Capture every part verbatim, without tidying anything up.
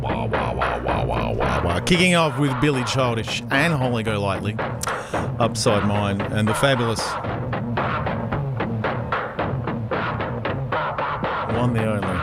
Wow, wow, wow, wow, wow, wow, wow. Kicking off with Billy Childish and Holly Golightly, Upside Mine, and the fabulous one, the only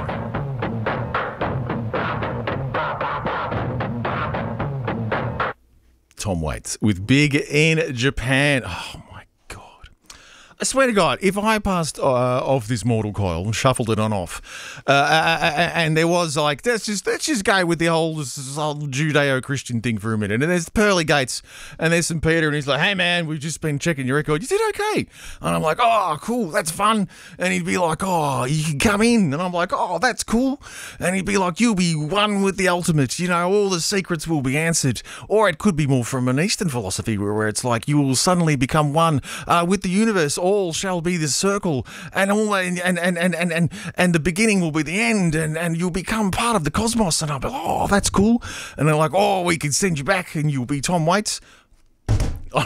Tom Waits with Big in Japan. Oh, my God. I swear to God, if I passed uh, off this mortal coil and shuffled it on off, uh, and there was like, let's just let's just go with the whole, this whole Judeo-Christian thing for a minute. And there's Pearly Gates, and there's Saint Peter, and he's like, "Hey man, we've just been checking your record. You did okay." And I'm like, "Oh, cool, that's fun." And he'd be like, "Oh, you can come in." And I'm like, "Oh, that's cool." And he'd be like, "You'll be one with the ultimate. You know, all the secrets will be answered." Or it could be more from an Eastern philosophy where it's like you will suddenly become one uh, with the universe. All shall be the circle, and all and and and and and, and the beginning will be the end, and, and you'll become part of the cosmos. And I'll be like, "Oh, that's cool." And they're like, "Oh, we can send you back, and you'll be Tom Waits." I'll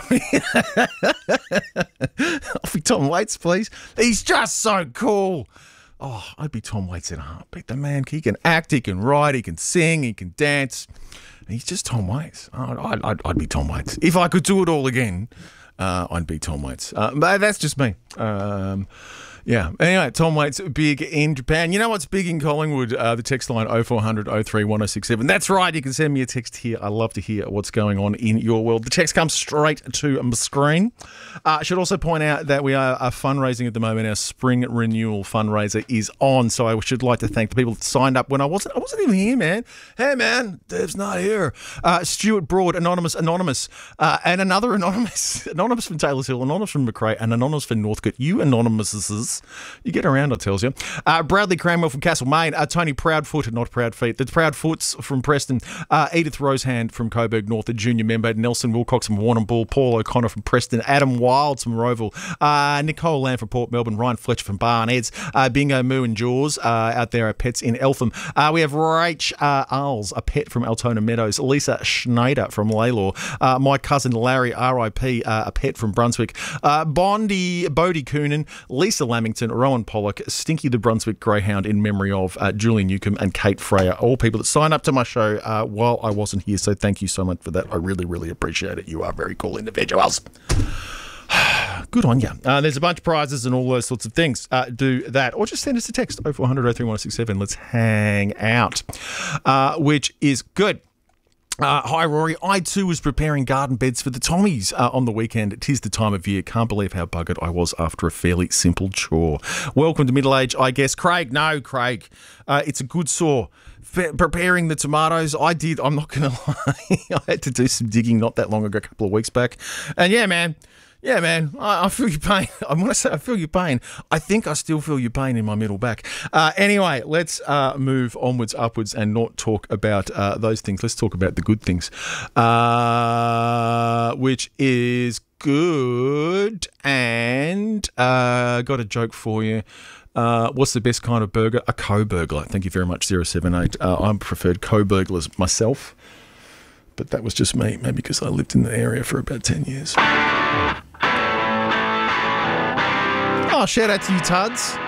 be Tom Waits, please. He's just so cool. Oh, I'd be Tom Waits in a heartbeat. The man, he can act, he can write, he can sing, he can dance. He's just Tom Waits. I'd, I'd, I'd be Tom Waits. If I could do it all again, uh, I'd be Tom Waits. Uh, but that's just me. Um, yeah. Anyway, Tom Waits, big in Japan. You know what's big in Collingwood? Uh, the text line oh four hundred oh three one oh six seven. That's right. You can send me a text here. I love to hear what's going on in your world. The text comes straight to my screen. Uh, I should also point out that we are, are fundraising at the moment. Our spring renewal fundraiser is on. So I should like to thank the people that signed up when I wasn't I wasn't even here, man. Hey, man, Dev's not here. Uh, Stuart Broad, Anonymous, Anonymous, uh, and another Anonymous. Anonymous from Taylor's Hill, Anonymous from Macrae, and Anonymous from Northcote. You Anonymouses. You get around, I tells you. Uh, Bradley Cranwell from Castlemaine. Uh, Tony Proudfoot, not Proud Feet. The Proudfoots from Preston. Uh, Edith Rosehand from Coburg North, a junior member. Nelson Wilcox from Warrnambool. Paul O'Connor from Preston. Adam Wilds from Roeville. Uh, Nicole Lamb from Port Melbourne. Ryan Fletcher from Barnheads. Uh, Bingo Moo and Jaws uh, out there at Pets in Eltham. Uh, we have Rach uh, Arles, a pet from Altona Meadows. Lisa Schneider from Laylaw. Uh, my cousin Larry, R I P, uh, a pet from Brunswick. Uh, Bondi, Bodie Coonan. Lisa Lamington. Rowan Pollock, Stinky the Brunswick Greyhound in memory of uh, Julie Newcomb and Kate Freya, all people that signed up to my show uh, while I wasn't here. So thank you so much for that. I really, really appreciate it. You are very cool individuals. Good on you. Uh, there's a bunch of prizes and all those sorts of things. Uh, do that. Or just send us a text, oh four hundred oh three one oh six seven. Let's hang out, uh, which is good. Uh, hi, Rory. I, too, was preparing garden beds for the Tommies uh, on the weekend. 'Tis the time of year. Can't believe how buggered I was after a fairly simple chore. Welcome to middle age, I guess. Craig, no, Craig. Uh, it's a good chore. F- preparing the tomatoes, I did. I'm not going to lie. I had to do some digging not that long ago, a couple of weeks back. And, yeah, man. Yeah, man, I, I feel your pain. I want to say I feel your pain. I think I still feel your pain in my middle back. Uh, anyway, let's uh, move onwards, upwards, and not talk about uh, those things. Let's talk about the good things, uh, which is good. And uh, got a joke for you. Uh, what's the best kind of burger? A co-burglar. Thank you very much, zero seven eight. Uh, I preferred co-burglars myself, but that was just me, maybe because I lived in the area for about ten years. Oh, shout out to you, Tuds.